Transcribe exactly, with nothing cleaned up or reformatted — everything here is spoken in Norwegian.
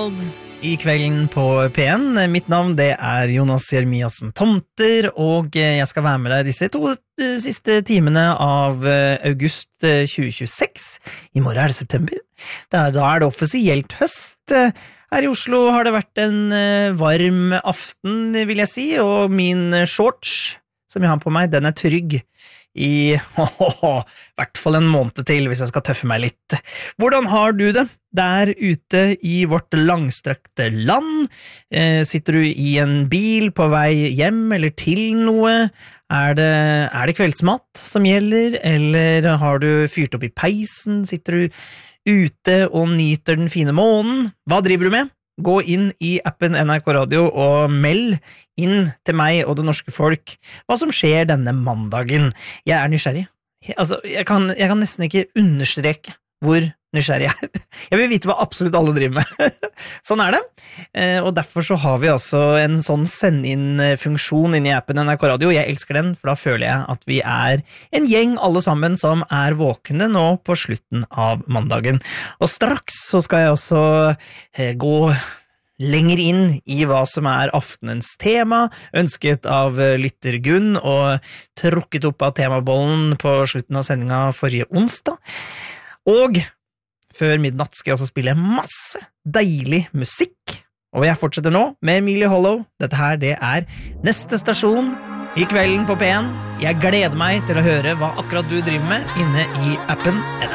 Donald I kvelden på P en. Mitt navn det er Jonas Jeremiassen Tomter, og jeg skal være med deg disse to siste timene av august tjue tjueseks. I morgen er det september. Da er det offisielt høst. Her I Oslo har det vært en varm aften, vil jeg si, og min shorts, som jeg har på meg, den er trygg I oh, hvert fall en måned til hvis jeg skal tøffe meg litt. Hvordan har du det der ute I vårt langstrakte land? Eh, sitter du I en bil på vei hjem eller til noe? Er det, er det kveldsmat som gjelder, eller har du fyrt opp I peisen? Sitter du ute og nyter den fine månen? Hva driver du med? Gå inn I appen N R K Radio og meld inn til meg og det norske folk hva som skjer denne mandagen. Jeg er nysgjerrig. Altså, jeg kan, jeg kan nesten ikke understreke hvor nysgjerrig jeg er. Jeg vil vite hva absolutt alle driver med. Sånn er det. Og derfor så har vi altså en sånn send-inn-funksjon inne I appen N R K Radio. Jeg elsker den, for da føler jeg at vi er en gjeng alle sammen som er våkne nå på slutten av mandagen. Og straks så skal jeg også gå lenger inn I hva som er aftenens tema, ønsket av lytter Gunn og trukket opp av temabollen på slutten av sendinga forrige onsdag. Og før midnatt skal jeg også spille masse deilig musikk, og jeg fortsetter nå med Emilie Hollow. Dette her, det er neste stasjon I kvelden på P en. Jeg gleder meg til å høre hva akkurat du driver med inne I appen N R K.